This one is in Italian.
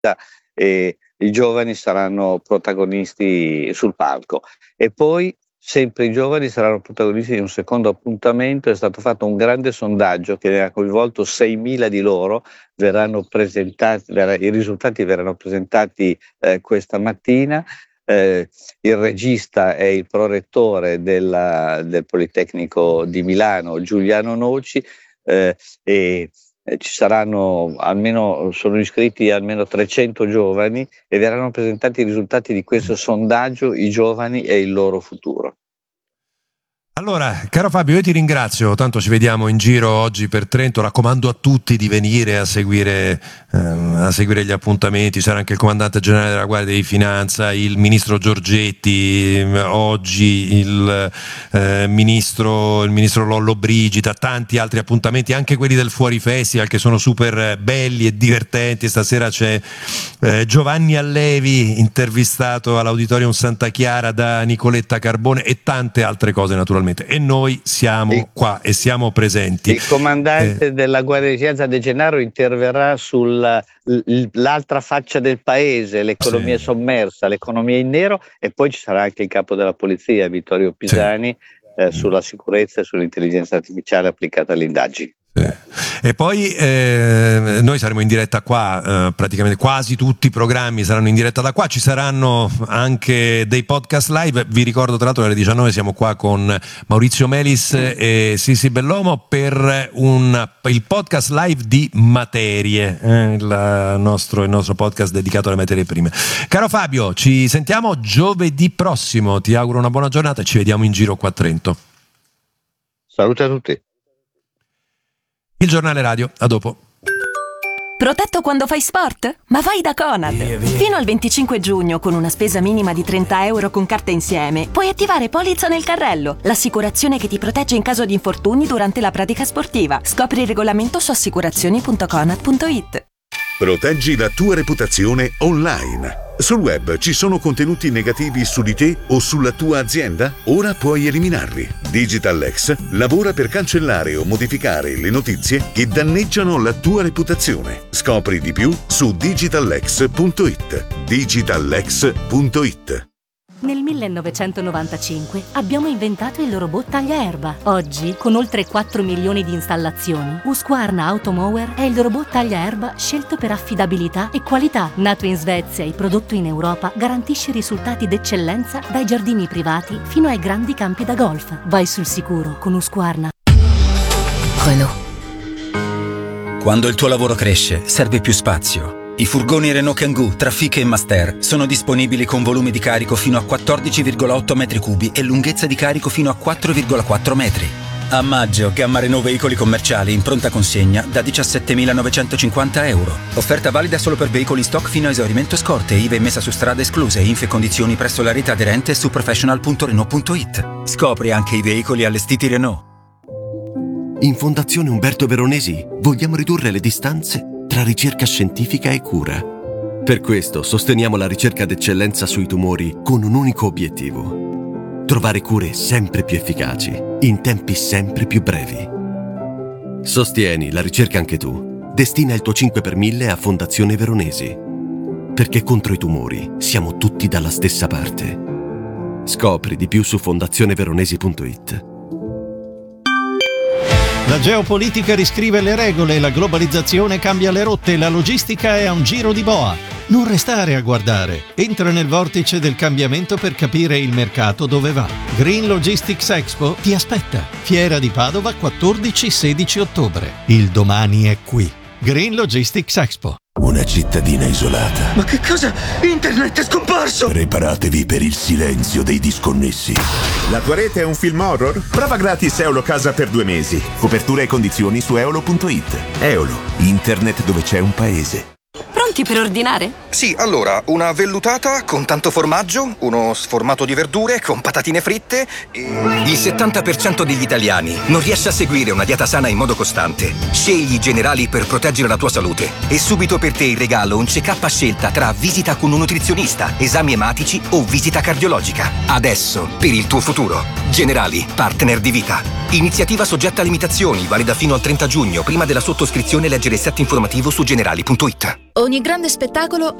e i giovani saranno protagonisti sul palco. E poi sempre i giovani saranno protagonisti di un secondo appuntamento. È stato fatto un grande sondaggio che ha coinvolto 6.000 di loro, i risultati verranno presentati questa mattina. Il regista è il prorettore del Politecnico di Milano, Giuliano Noci, e ci saranno sono iscritti almeno 300 giovani e verranno presentati i risultati di questo sondaggio, i giovani e il loro futuro. Allora, caro Fabio, io ti ringrazio, tanto ci vediamo in giro oggi per Trento, raccomando a tutti di venire a seguire gli appuntamenti. C'era anche il comandante generale della Guardia di Finanza, il ministro Giorgetti, oggi il ministro Lollobrigida, tanti altri appuntamenti, anche quelli del Fuori Festival che sono super belli e divertenti. Stasera c'è Giovanni Allevi intervistato all'Auditorium Santa Chiara da Nicoletta Carbone e tante altre cose naturalmente. E noi siamo qua e siamo presenti. Il comandante della Guardia di Finanza De Gennaro interverrà sull'altra faccia del paese, l'economia sommersa, l'economia in nero, e poi ci sarà anche il capo della polizia, Vittorio Pisani, sulla sicurezza e sull'intelligenza artificiale applicata alle indagini. E poi noi saremo in diretta qua, praticamente quasi tutti i programmi saranno in diretta da qua, ci saranno anche dei podcast live. Vi ricordo tra l'altro alle 19 siamo qua con Maurizio Melis e Sissi Bellomo per il podcast live di Materie, il nostro podcast dedicato alle materie prime. Caro Fabio, ci sentiamo giovedì prossimo, ti auguro una buona giornata e ci vediamo in giro qua a Trento. Salute a tutti. Il giornale radio, a dopo. Protetto quando fai sport? Ma vai da Conad! Fino al 25 giugno, con una spesa minima di 30 euro con carta insieme, puoi attivare Polizza nel carrello, l'assicurazione che ti protegge in caso di infortuni durante la pratica sportiva. Scopri il regolamento su assicurazioni.conad.it. Proteggi la tua reputazione online. Sul web ci sono contenuti negativi su di te o sulla tua azienda? Ora puoi eliminarli. DigitalX lavora per cancellare o modificare le notizie che danneggiano la tua reputazione. Scopri di più su digitalx.it. digitalx.it. Nel 1995 abbiamo inventato il robot tagliaerba. Oggi, con oltre 4 milioni di installazioni, Husqvarna Automower è il robot tagliaerba scelto per affidabilità e qualità. Nato in Svezia e prodotto in Europa, garantisce risultati d'eccellenza dai giardini privati fino ai grandi campi da golf. Vai sul sicuro con Husqvarna. Renault. Quando il tuo lavoro cresce, serve più spazio. I furgoni Renault Kangoo, Trafic e Master sono disponibili con volumi di carico fino a 14,8 metri cubi e lunghezza di carico fino a 4,4 metri. A maggio, gamma Renault veicoli commerciali in pronta consegna da 17.950 euro. Offerta valida solo per veicoli in stock fino a esaurimento scorte, IVA e messa su strada escluse, info e condizioni presso la rete aderente su professional.renault.it. Scopri anche i veicoli allestiti Renault. In Fondazione Umberto Veronesi vogliamo ridurre le distanze tra ricerca scientifica e cura. Per questo sosteniamo la ricerca d'eccellenza sui tumori con un unico obiettivo: trovare cure sempre più efficaci, in tempi sempre più brevi. Sostieni la ricerca anche tu. Destina il tuo 5 per 1000 a Fondazione Veronesi. Perché contro i tumori siamo tutti dalla stessa parte. Scopri di più su fondazioneveronesi.it. La geopolitica riscrive le regole, la globalizzazione cambia le rotte, la logistica è a un giro di boa. Non restare a guardare. Entra nel vortice del cambiamento per capire il mercato dove va. Green Logistics Expo ti aspetta. Fiera di Padova 14-16 ottobre. Il domani è qui. Green Logistics Expo. Una cittadina isolata. Ma che cosa? Internet è scomparso! Preparatevi per il silenzio dei disconnessi. La tua rete è un film horror? Prova gratis Eolo Casa per 2 mesi. Copertura e condizioni su eolo.it. Eolo, internet dove c'è un paese. Pronti per ordinare? Sì, allora, una vellutata con tanto formaggio, uno sformato di verdure con patatine fritte e... Il 70% degli italiani non riesce a seguire una dieta sana in modo costante. Scegli i Generali per proteggere la tua salute. E subito per te in regalo un check-up a scelta tra visita con un nutrizionista, esami ematici o visita cardiologica. Adesso, per il tuo futuro. Generali, partner di vita. Iniziativa soggetta a limitazioni, valida fino al 30 giugno. Prima della sottoscrizione leggere il set informativo su generali.it. Ogni grande spettacolo